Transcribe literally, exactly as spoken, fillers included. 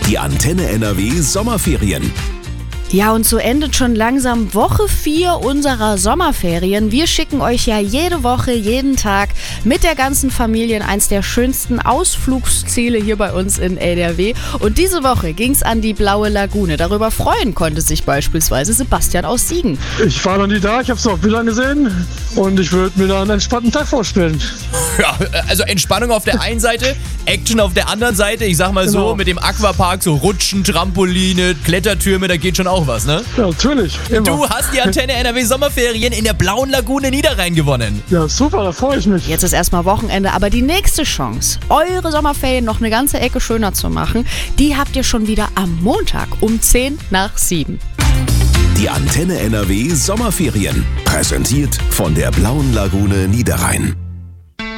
Die Antenne N R W Sommerferien. Ja, und so endet schon langsam Woche vier unserer Sommerferien. Wir schicken euch ja jede Woche, jeden Tag mit der ganzen Familie in eins der schönsten Ausflugsziele hier bei uns in N R W. Und diese Woche ging's an die Blaue Lagune. Darüber freuen konnte sich beispielsweise Sebastian aus Siegen. Ich war noch nie da, ich habe es noch Bilder gesehen und ich würde mir da einen entspannten Tag vorstellen. Ja, also Entspannung auf der einen Seite, Action auf der anderen Seite. Ich sag mal so, Genau. mit dem Aquapark, so Rutschen, Trampoline, Klettertürme, da geht schon auch was, ne? Ja, natürlich. Immer. Du hast die Antenne N R W Sommerferien in der Blauen Lagune Niederrhein gewonnen. Ja, super, da freue ich mich. Jetzt ist erstmal Wochenende, aber die nächste Chance, eure Sommerferien noch eine ganze Ecke schöner zu machen, die habt ihr schon wieder am Montag um zehn nach sieben. Die Antenne N R W Sommerferien. Präsentiert von der Blauen Lagune Niederrhein.